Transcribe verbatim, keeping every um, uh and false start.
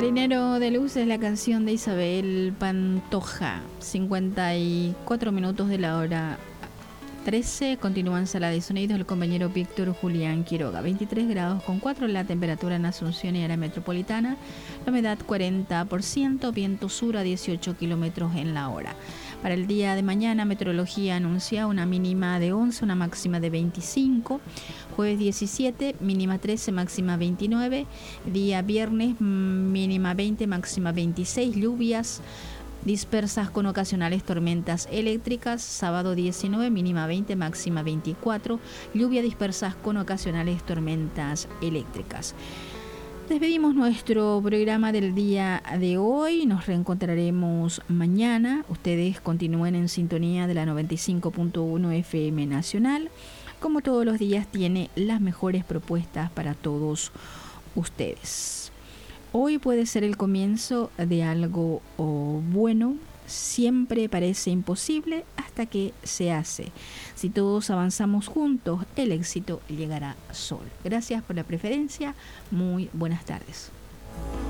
Marinero de Luz es la canción de Isabel Pantoja. cincuenta y cuatro minutos de la hora trece. Continúa en sala de sonidos el compañero Víctor Julián Quiroga. veintitrés grados con cuatro la temperatura en Asunción y área metropolitana. La humedad cuarenta por ciento. Viento sur a dieciocho kilómetros en la hora. Para el día de mañana, meteorología anuncia una mínima de once, una máxima de veinticinco. Jueves diecisiete, mínima trece, máxima veintinueve. Día viernes, mínima veinte, máxima veintiséis. Lluvias dispersas con ocasionales tormentas eléctricas. Sábado diecinueve, mínima veinte, máxima veinticuatro. Lluvia dispersas con ocasionales tormentas eléctricas. Despedimos nuestro programa del día de hoy. Nos reencontraremos mañana. Ustedes continúen en sintonía de la noventa y cinco punto uno F M Nacional. Como todos los días, tiene las mejores propuestas para todos ustedes. Hoy puede ser el comienzo de algo oh, bueno. Siempre parece imposible hasta que se hace. Si todos avanzamos juntos, el éxito llegará solo. Gracias por la preferencia. Muy buenas tardes.